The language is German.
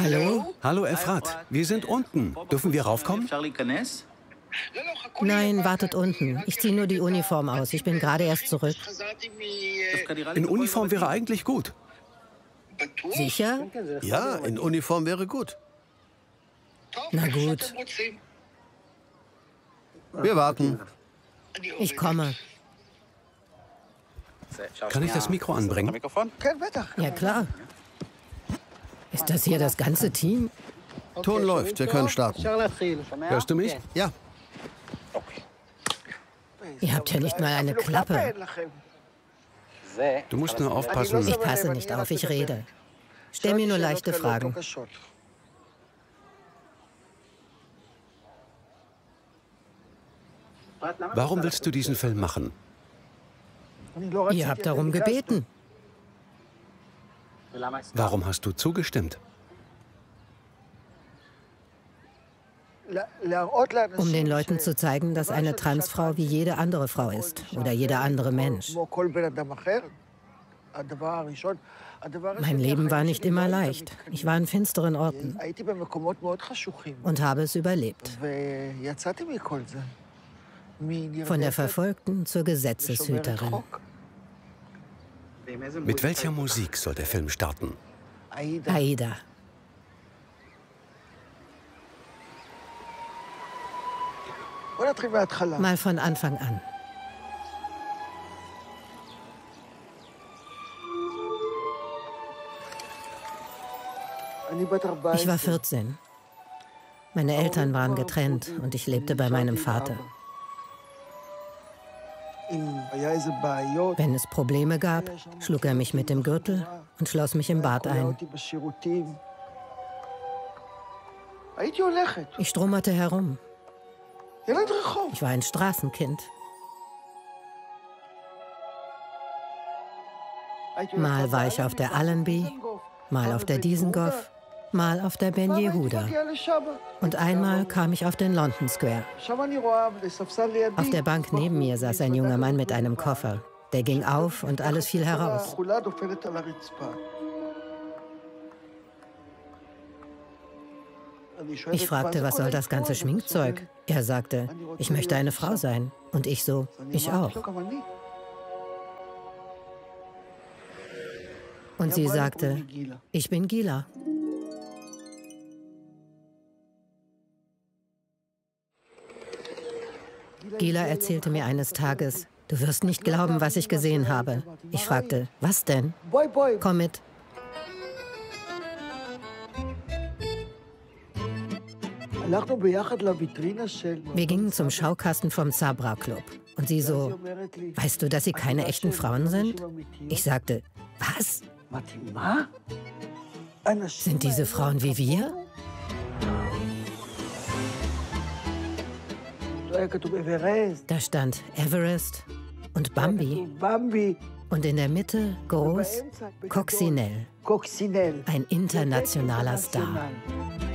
Hallo? Hallo Efrat, wir sind unten. Dürfen wir raufkommen? Nein, wartet unten. Ich ziehe nur die Uniform aus. Ich bin gerade erst zurück. In Uniform wäre eigentlich gut. Sicher? Ja, in Uniform wäre gut. Na gut, Wir warten. ich komme. Kann ich das Mikro anbringen? Ja, klar. Ist das hier das ganze Team? Ton läuft, wir können starten. Hörst du mich? Ja, Ihr habt ja nicht mal eine Klappe. Du musst nur aufpassen. Ich passe nicht auf, ich rede. Stell mir nur leichte Fragen. Warum willst du diesen Film machen? Ihr habt darum gebeten. Warum hast du zugestimmt? Um den Leuten zu zeigen, dass eine Transfrau wie jede andere Frau ist oder jeder andere Mensch. Mein Leben war nicht immer leicht. Ich war in finsteren Orten und habe es überlebt. Von der Verfolgten zur Gesetzeshüterin. Mit welcher Musik soll der Film starten? Aida. Mal von Anfang an. Ich war 14. Meine Eltern waren getrennt und ich lebte bei meinem Vater. Wenn es Probleme gab, schlug er mich mit dem Gürtel und schloss mich im Bad ein. Ich stromerte herum. Ich war ein Straßenkind. Mal war ich auf der Allenby, mal auf der Dizengoff, mal auf der Ben Yehuda. Und einmal kam ich auf den London Square. Auf der Bank neben mir saß ein junger Mann mit einem Koffer. Der ging auf und alles fiel heraus. Ich fragte, was soll das ganze Schminkzeug? Er sagte, ich möchte eine Frau sein. Und ich so, ich auch. Und sie sagte, ich bin Gila. Gila erzählte mir eines Tages, du wirst nicht glauben, was ich gesehen habe. Ich fragte, was denn? Komm mit. Wir gingen zum Schaukasten vom Sabra Club. Und sie so, weißt du, dass sie keine echten Frauen sind? Ich sagte, was? Sind diese Frauen wie wir? Da stand Everest und Bambi. Und in der Mitte groß Coccinelle, ein internationaler Star.